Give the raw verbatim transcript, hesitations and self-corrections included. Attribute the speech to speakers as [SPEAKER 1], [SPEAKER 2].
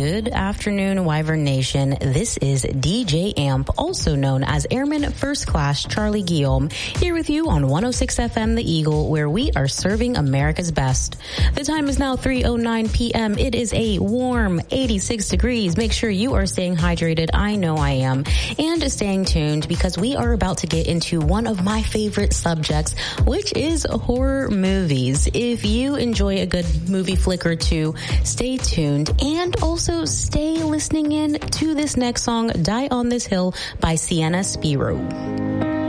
[SPEAKER 1] Good afternoon, Wyvern Nation. This is D J Amp, also known as Airman First Class Charlie Guillaume, here with you on one oh six F M The Eagle, where we are serving America's best. The time is now three oh nine p.m. It is a warm eighty-six degrees. Make sure you are staying hydrated. I know I am. And staying tuned, because we are about to get into one of my favorite subjects, which is horror movies. If you enjoy a good movie flick or two, stay tuned, and also stay listening in to this next song, Die on This Hill by Sienna Spiro.